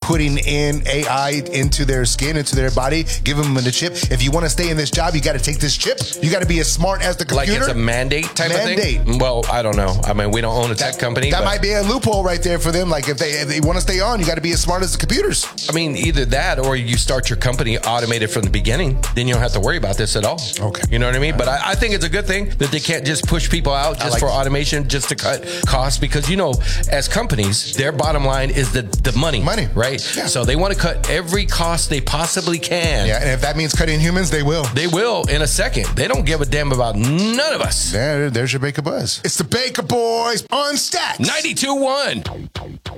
putting in AI into their skin, into their body, give them the chip. If you want to stay in this job, you got to take this chip. You got to be as smart as the computer. Like it's a mandate type of thing? Well, I don't know. I mean, we don't own a tech company. That might be a loophole right there for them. Like if they want to stay on, you got to be as smart as the computers. I mean, either that or you start your company automated from the beginning. Then you don't have to worry about this at all. Okay. You know what I mean? But I think it's a good thing that they can't just push people out just for automation, just to cut costs. Because, you know, as companies, their bottom line is the money. Money. Right? Yeah. So they want to cut every cost they possibly can. Yeah, and if that means cutting humans, they will. They will in a second. They don't give a damn about none of us. There's your Baker Buzz. It's the Baker Boys on Stacks. 92.1.